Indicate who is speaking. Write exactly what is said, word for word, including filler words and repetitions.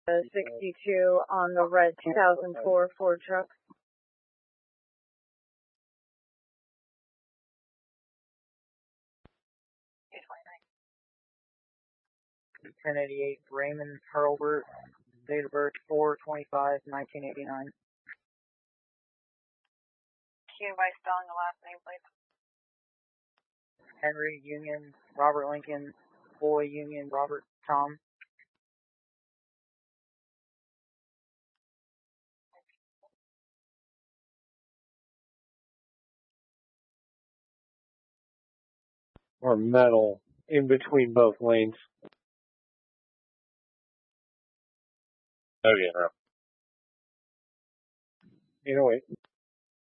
Speaker 1: Uh, sixty-two on the red two thousand four Ford truck.
Speaker 2: ten eighty-eight Raymond Hurlbert, date of birth four twenty-five nineteen eighty-nine.
Speaker 1: Can you by spelling the last name, please?
Speaker 2: Henry Union, Robert Lincoln, Boy Union, Robert Tom.
Speaker 3: Or metal in between both lanes.
Speaker 4: Oh, yeah.
Speaker 3: You know, wait.